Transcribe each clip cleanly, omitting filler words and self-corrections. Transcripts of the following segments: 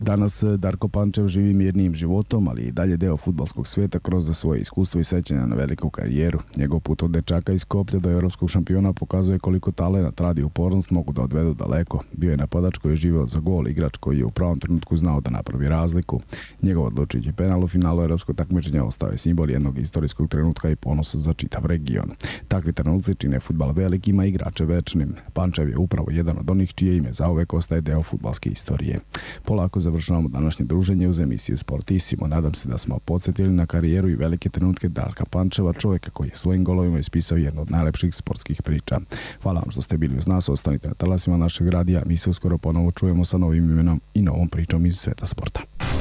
Danas Darko Pančev živi mirnijim životom, ali i dalje deo fudbalskog svijeta kroz svoje iskustvo i sećanja na veliku karijeru. Njegov put od dečaka iz Skoplja do evropskog šampiona pokazuje koliko talenat, rad i upornost mogu da odvedu daleko. Bio je napadač koji je živeo za gol, igrač koji je u pravom trenutku znao da napravi razliku. Njegov odlučujući penal u finalu evropskog takmičenja ostao je simbol jednog istorijskog trenutka i ponosa za čitav region. Takvi trenuci čine fudbal velikima, igrače večnim. Pančev je upravo jedan od onih čije ime zauvek ostaje deo fudbalske istorije. Polako završavamo današnje druženje uz emisiju Sportissimo. Nadam se da smo podsjetili na karijeru i velike trenutke Darka Pančeva, čovjeka koji je svojim golovima ispisao jednu od najlepših sportskih priča. Hvala vam što ste bili uz nas, ostanite na talasima našeg radija, mi se uskoro ponovo čujemo sa novim imenom i novom pričom iz sveta sporta.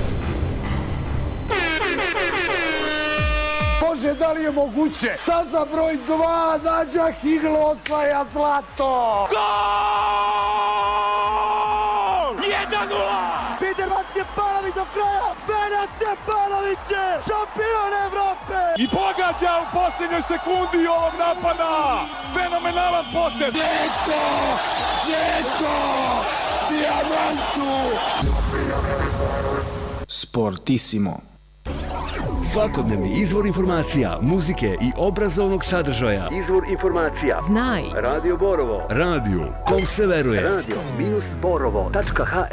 Bože, da li je moguće? Staza broj 2, Nađa Higlo osvaja zlato! Gol! 1:0! Biderman Stjepanović do kraja! Benat Stjepanović je šampion Evrope! I pogađa u posljednjoj sekundi ovog napada! Fenomenalan potez! Đeto! Diamantu! Sportissimo. Svakodnevni izvor informacija, muzike i obrazovnog sadržaja. Izvor informacija. Znaj. Radio Borovo. Radio kom se veruje. Radio-borovo.hr